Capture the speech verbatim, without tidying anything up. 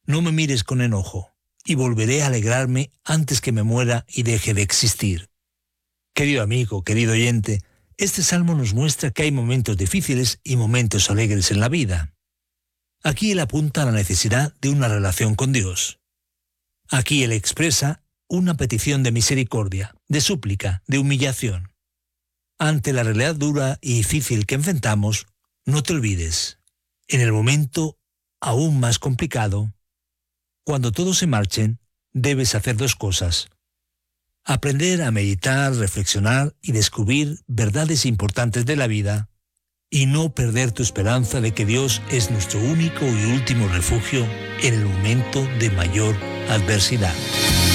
no me mires con enojo, y volveré a alegrarme antes que me muera y deje de existir. Querido amigo, querido oyente, este salmo nos muestra que hay momentos difíciles y momentos alegres en la vida. Aquí él apunta a la necesidad de una relación con Dios. Aquí él expresa una petición de misericordia, de súplica, de humillación. Ante la realidad dura y difícil que enfrentamos, no te olvides, en el momento aún más complicado, cuando todos se marchen, debes hacer dos cosas. Aprender a meditar, reflexionar y descubrir verdades importantes de la vida, y no perder tu esperanza de que Dios es nuestro único y último refugio en el momento de mayor adversidad.